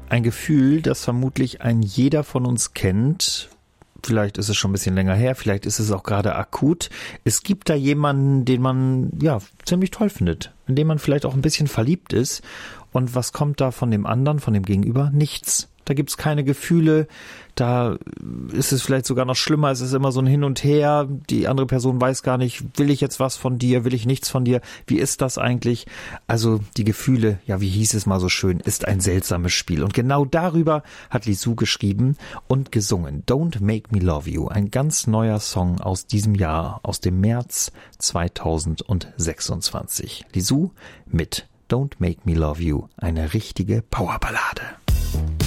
Ein Gefühl, das vermutlich ein jeder von uns kennt. Vielleicht ist es schon ein bisschen länger her, vielleicht ist es auch gerade akut. Es gibt da jemanden, den man ziemlich toll findet, in dem man vielleicht auch ein bisschen verliebt ist. Und was kommt da von dem anderen, von dem Gegenüber? Nichts. Da gibt's keine Gefühle, da ist es vielleicht sogar noch schlimmer, es ist immer so ein Hin und Her, die andere Person weiß gar nicht, will ich jetzt was von dir, will ich nichts von dir, wie ist das eigentlich? Also die Gefühle, wie hieß es mal so schön, ist ein seltsames Spiel und genau darüber hat Lisou geschrieben und gesungen. Don't Make Me Love You, ein ganz neuer Song aus diesem Jahr, aus dem März 2026. Lisou mit Don't Make Me Love You, eine richtige Powerballade.